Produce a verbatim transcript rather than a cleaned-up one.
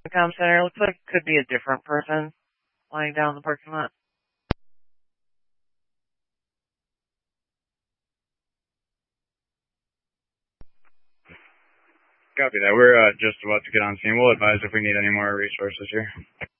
Com Center. Looks like it could be a different person lying down in the parking lot. Copy that. We're uh, just about to get on scene. We'll advise if we need any more resources here.